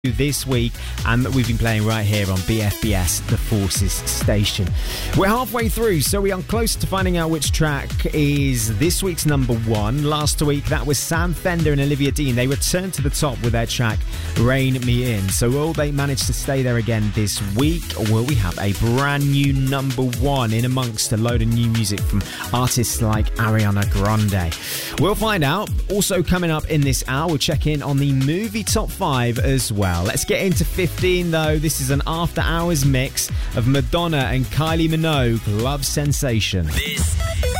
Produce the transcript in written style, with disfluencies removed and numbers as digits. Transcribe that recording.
this week, and that we've been playing right here on BFBS, the Forces station. We're halfway through, so we are close to finding out which track is this week's number one. Last week, that was Sam Fender and Olivia Dean. They returned to the top with their track Rein Me In. So will they manage to stay there again this week, or will we have a brand new number one in amongst a load of new music from artists like Ariana Grande? We'll find out. Also coming up in this hour, we'll check in on the movie top 5 as well. Let's get into 15 though. This is an after hours mix of Madonna and Kylie Minogue, Love Sensation. This